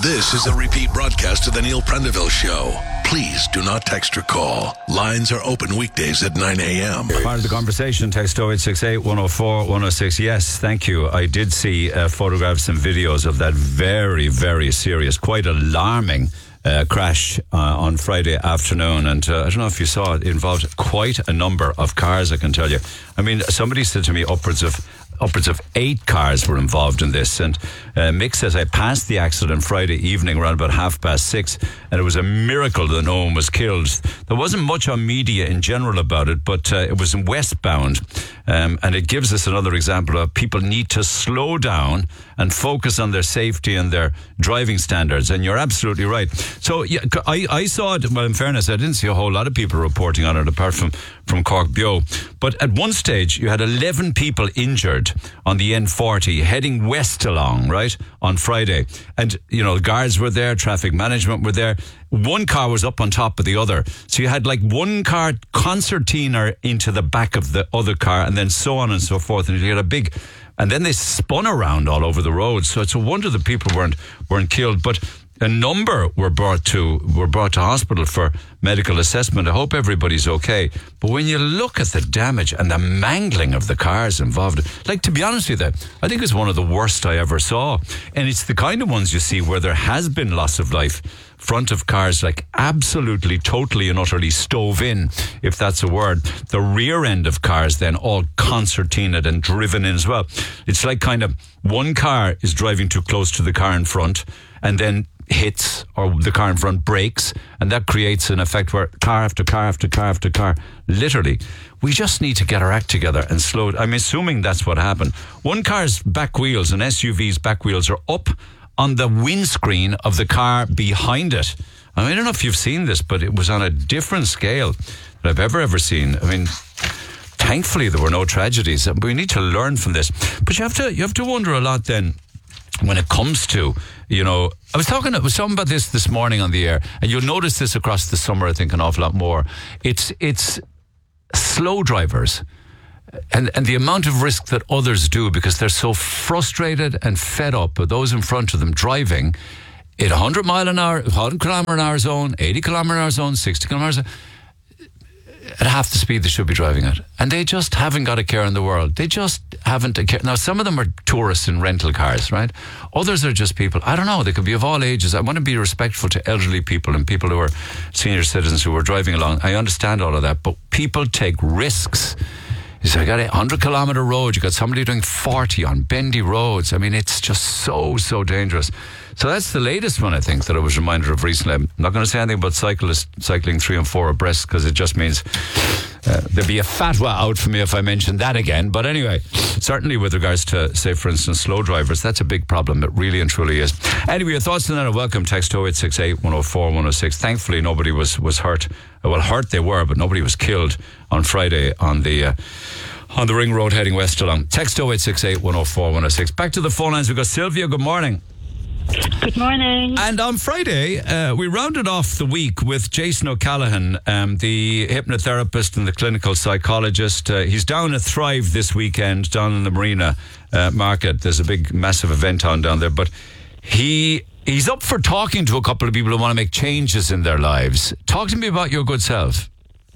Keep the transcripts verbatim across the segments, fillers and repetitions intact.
This is a repeat broadcast of the Neil Prendeville Show. Please do not text or call. Lines are open weekdays at nine a.m. Part of the conversation, text oh eight six eight, one oh four, one oh six. Yes, thank you. I did see uh, photographs and videos of that very, very serious, quite alarming uh, crash uh, on Friday afternoon. And uh, I don't know if you saw it, it involved quite a number of cars, I can tell you. I mean, somebody said to me upwards of Upwards of eight cars were involved in this. And uh, Mick says, I passed the accident Friday evening around about half past six, and it was a miracle that no one was killed. There wasn't much on media in general about it, but uh, it was westbound. Um, and it gives us another example of people need to slow down and focus on their safety and their driving standards. And you're absolutely right. So yeah, I, I saw it, well, in fairness, I didn't see a whole lot of people reporting on it apart from, from Cork Bio. But at one stage, you had eleven people injured on the N forty heading west along, right, on Friday. And, you know, guards were there, traffic management were there. One car was up on top of the other. So you had like one car concertina into the back of the other car and then so on and so forth. And you had a big... And then they spun around all over the road. So it's a wonder that people weren't weren't killed. But a number were brought to were brought to hospital for medical assessment. I hope everybody's okay. But when you look at the damage and the mangling of the cars involved, like, to be honest with you, I think it's one of the worst I ever saw. And it's the kind of ones you see where there has been loss of life. Front of cars, like, absolutely, totally and utterly stove in, if that's a word. The rear end of cars then all concertinaed and driven in as well. It's like kind of one car is driving too close to the car in front and then hits, or the car in front brakes, and that creates an effect where car after car after car after car, literally. We just need to get our act together and slow it. I'm assuming that's what happened. One car's back wheels, an S U V's back wheels, are up on the windscreen of the car behind it. I, mean, I don't know if you've seen this, but it was on a different scale that I've ever, ever seen. I mean, thankfully there were no tragedies. We need to learn from this. But you have to, you have to wonder a lot then when it comes to, you know, I was talking, I was talking about this this morning on the air, and you'll notice this across the summer, I think, an awful lot more. It's, it's slow drivers. And and the amount of risk that others do because they're so frustrated and fed up with those in front of them driving at one hundred mile an hour, one hundred kilometre an hour zone, eighty kilometre an hour zone, sixty kilometres at half the speed they should be driving at. And they just haven't got a care in the world. They just haven't a care. Now, some of them are tourists in rental cars, right? Others are just people, I don't know, they could be of all ages. I want to be respectful to elderly people and people who are senior citizens who are driving along. I understand all of that, but people take risks. You say, I got a hundred kilometre road, you got somebody doing forty on bendy roads. I mean, it's just so, so dangerous. So that's the latest one, I think, that I was reminded of recently. I'm not going to say anything about cyclists cycling three and four abreast, because it just means uh, there'd be a fatwa out for me if I mentioned that again. But anyway, certainly with regards to, say, for instance, slow drivers, that's a big problem. It really and truly is. Anyway, your thoughts on that are welcome. Text oh eight six eight, one oh four, one oh six. Thankfully, nobody was, was hurt. Well, hurt they were, but nobody was killed on Friday on the... Uh, on the ring road heading west along. Text oh eight six eight, one oh four, one oh six. Back to the phone lines. We've got Sylvia. Good morning. Good morning. And on Friday, uh, we rounded off the week with Jason O'Callaghan, um, the hypnotherapist and the clinical psychologist. Uh, he's down at Thrive this weekend, down in the Marina uh, Market. There's a big, massive event on down there. But he he's up for talking to a couple of people who want to make changes in their lives. Talk to me about your good self.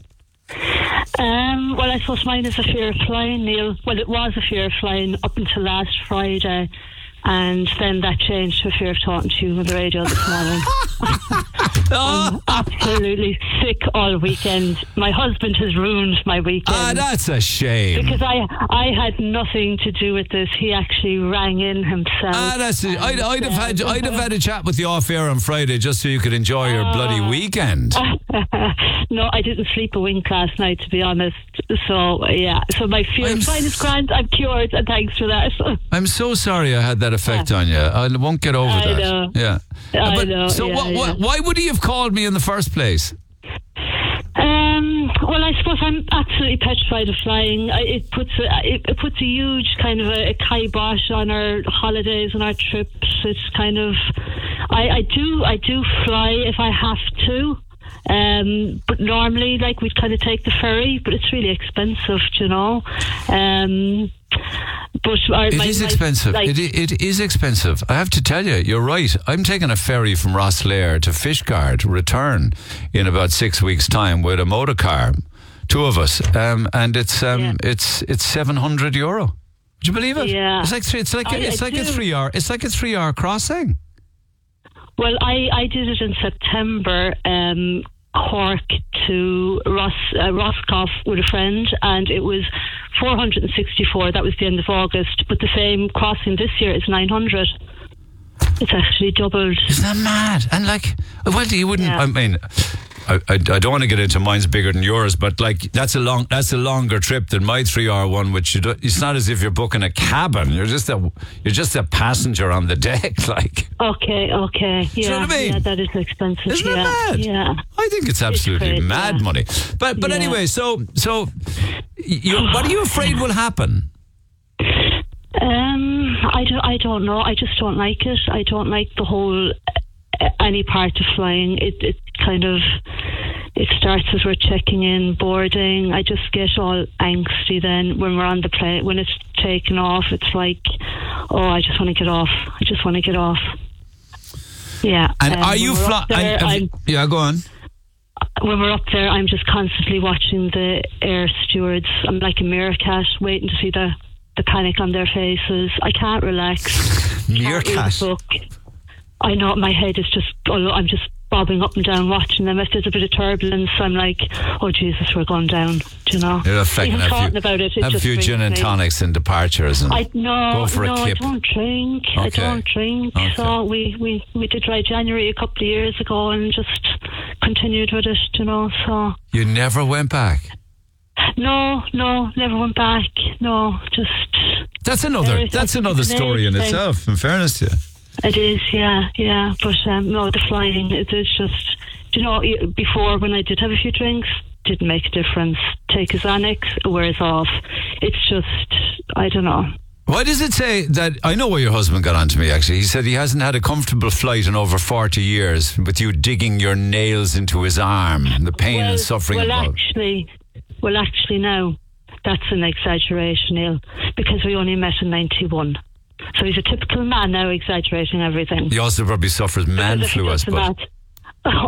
Um, well, I suppose mine is a fear of flying, Neil. Well, it was a fear of flying up until last Friday, and then that changed to a fear of talking to you on the radio this morning. I'm absolutely sick all weekend. My husband has ruined my weekend. Ah, that's a shame. Because I I had nothing to do with this. He actually rang in himself. Ah, that's it. I'd, I'd have had I'd have had a chat with you off air on Friday just so you could enjoy your uh, bloody weekend. No, I didn't sleep a wink last night, to be honest. So yeah, so my fear of flying is grand. I'm cured, and thanks for that. I'm so sorry I had that effect yeah. on you. I won't get over I that. Know. Yeah, I but, know. So yeah, what, yeah. what, why would he have called me in the first place? Um, well, I suppose I'm absolutely petrified of flying. I, it puts a, it, it puts a huge kind of a, a kibosh on our holidays and our trips. It's kind of, I, I do I do fly if I have to. Um, but normally, like, we'd kind of take the ferry, but it's really expensive, you know. Um, But our, It my, is my, expensive. like, it, it is expensive. I have to tell you, you're right. I'm taking a ferry from Rosslare to Fishguard, return in about six weeks' time with a motor car, two of us, um, and it's um, Yeah. it's it's seven hundred euro. Would you believe it? Yeah. It's like three, it's like I- it's I like a do. three hour it's like a three hour crossing. Well, I, I did it in September, um, Cork to Ross, uh, Roscoff with a friend, and it was four hundred sixty-four. That was the end of August. But the same crossing this year is nine hundred. It's actually doubled. Isn't that mad? And like, well, you wouldn't. Yeah. I mean, I, I, I don't want to get into mine's bigger than yours, but like that's a long, that's a longer trip than my three-hour one. Which you do, it's not as if you're booking a cabin. You're just a, you're just a passenger on the deck. Like, Okay, okay. Yeah, you know what I mean? yeah, that is expensive. isn't yeah, that mad? Yeah. I think it's absolutely crazy, mad yeah. money. But but Yeah. anyway, so so, you, what are you afraid will happen? Um, I don't, I don't know. I just don't like it. I don't like the whole uh, any part of flying. It it kind of it starts as we're checking in, boarding. I just get all angsty then when we're on the plane. When it's taken off, it's like, oh, I just want to get off. I just want to get off. Yeah. And um, are you when we're up flying? there, Yeah, go on. when we're up there, I'm just constantly watching the air stewards. I'm like a meerkat, waiting to see the, the panic on their faces. I can't relax. Can't read Meerkat. a book. I know my head is just. oh, I'm just bobbing up and down watching them. If there's a bit of turbulence, I'm like, oh Jesus, we're going down. Do you know? You're affecting Even a talking few, about it, it have a just few brings gin and me- tonics and departures. And I no, Go for a no, I kip. don't drink. Okay. I don't drink. Okay. So we, we, we did Dry January a couple of years ago and just continued with it, you know. So you never went back. no, no, never went back. No, just That's another. There is That's a- another it's an story in age thing. itself. In fairness to you. it is, yeah, yeah. But um, no, the flying, it is just, you know, before when I did have a few drinks, didn't make a difference. Take a Xanax, it wears off. It's just, I don't know. Why does it say that? I know why your husband got on to me, actually. He said he hasn't had a comfortable flight in over forty years with you digging your nails into his arm and the pain well, and suffering well, involved. actually, well, actually, now that's an exaggeration, Neil, because we only met in ninety-one. So he's a typical man now, exaggerating everything. He also probably suffers man Because if he flu, I does the suppose. math-